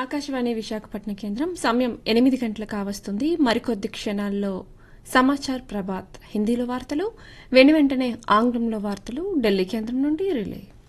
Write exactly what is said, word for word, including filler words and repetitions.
ఆకాశవాణి విశాఖపట్నం కేంద్రం సమయం ఎనిమిది గంటల కావస్తుంది. మరికొద్ది క్షణాల్లో సమాచార్ ప్రభాత్ హిందీలో వార్తలు, వెను వెంటనే ఆంగ్లంలో వార్తలు ఢిల్లీ కేంద్రం నుండి రిలే.